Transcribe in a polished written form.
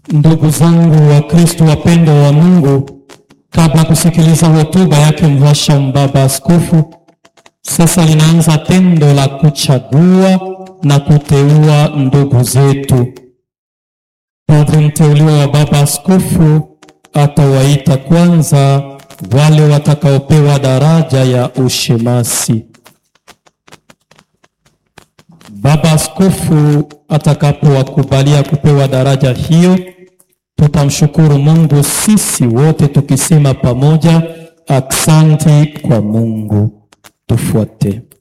Ndugu zangu wa Kristo wapendwa wa Mungu, kabla kusikiliza hotuba yake Mhashamu Baba Askofu, sasa linaanza tendo la kuchagua na kuteua ndugu zetu. Padre mteuliwa wa Baba Askofu atawaita kwanza wale watakaopewa daraja ya ushemasi. Baba Askofu atakapowakubalia kupewa daraja hiyo, tutamshukuru Mungu sisi wote tukisema pamoja, aksanti kwa Mungu. Tufuate.